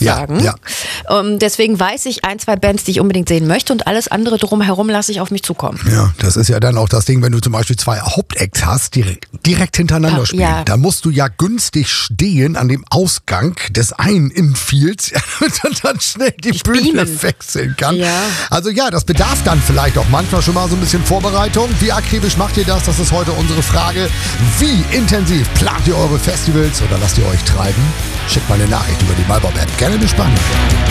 sagen. Ja. Deswegen weiß ich 1, 2 Bands, die ich unbedingt sehen möchte und alles andere drumherum lasse ich auf mich zukommen. Ja, das ist ja dann auch das Ding, wenn du zum Beispiel 2 Hauptacts hast, die direkt hintereinander spielen. Ja. Da musst du ja günstig stehen an dem Ausgang des einen Infields, damit dann schnell die Bühne wechseln kann. Ja. Also ja, das bedarf dann vielleicht auch manchmal schon mal so ein bisschen Vorbereitung. Wie akribisch macht ihr das? Das ist heute unsere Frage. Wie intensiv plant ihr eure Festivals oder lasst ihr euch treiben? Schickt mal eine Nachricht über die MyBob-App. Gerne gespannt.